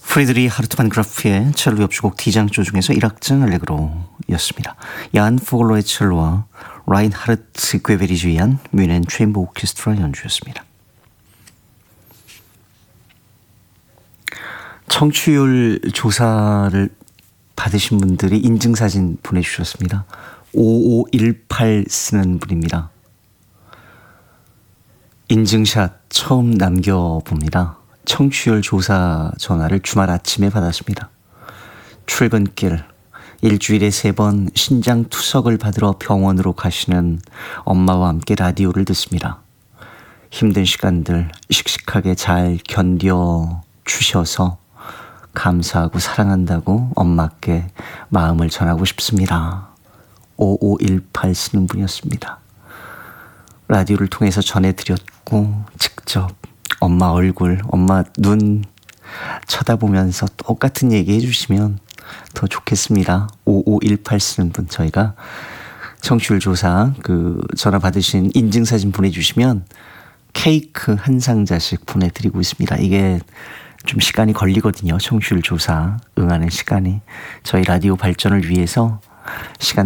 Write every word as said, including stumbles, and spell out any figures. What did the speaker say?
프리드리 하르트만 그라프의 첼로 협주곡 D장조 중에서 일 악장 알레그로였습니다. 얀 포글러의 첼로와 라인하르트 괴베리주이한 뮌헨 챔버 오케스트라 연주였습니다. 청취율 조사를 받으신 분들이 인증사진 보내주셨습니다. 오오일팔 쓰는 분입니다. 인증샷 처음 남겨봅니다. 청취율 조사 전화를 주말 아침에 받았습니다. 출근길 일주일에 세 번 신장 투석을 받으러 병원으로 가시는 엄마와 함께 라디오를 듣습니다. 힘든 시간들 씩씩하게 잘 견뎌주셔서 감사하고 사랑한다고 엄마께 마음을 전하고 싶습니다. 오오일팔 쓰는 분이었습니다. 라디오를 통해서 전해드렸고 직접 엄마 얼굴, 엄마 눈 쳐다보면서 똑같은 얘기 해주시면 더 좋겠습니다. 오오일팔 쓰는 분, 저희가 청취율 조사 그 전화 받으신 인증사진 보내주시면 케이크 한 상자씩 보내드리고 있습니다. 이게 좀 시간이 걸리거든요. 청취율 조사 응하는 시간이. 저희 라디오 발전을 위해서 시간